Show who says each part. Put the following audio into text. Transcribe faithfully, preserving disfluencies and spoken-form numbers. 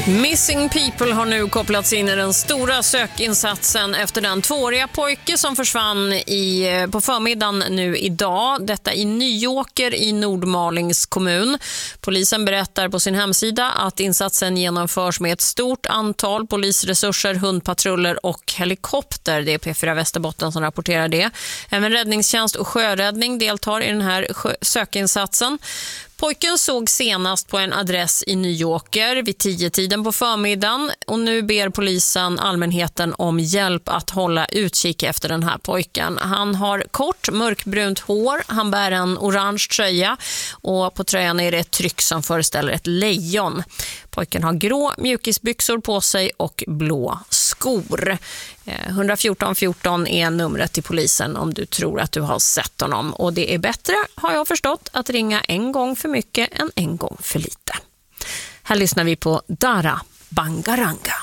Speaker 1: Missing People har nu kopplats in i den stora sökinsatsen efter den tvååriga pojke som försvann i, på förmiddagen nu idag. Detta i Nyåker i Nordmalings kommun. Polisen berättar på sin hemsida att insatsen genomförs med ett stort antal polisresurser, hundpatruller och helikopter. Det är P fyra Västerbotten som rapporterar det. Även räddningstjänst och sjöräddning deltar i den här sökinsatsen. Pojken såg senast på en adress i Nyåker vid tio-tiden på förmiddagen och nu ber polisen allmänheten om hjälp att hålla utkik efter den här pojken. Han har kort mörkbrunt hår, han bär en orange tröja och på tröjan är det ett tryck som föreställer ett lejon. Pojken har grå mjukisbyxor på sig och blå skor. ett fyra ett fyra är numret till polisen om du tror att du har sett honom. Och det är bättre, har jag förstått, att ringa en gång för mycket än en gång för lite. Här lyssnar vi på Dara Bangaranga.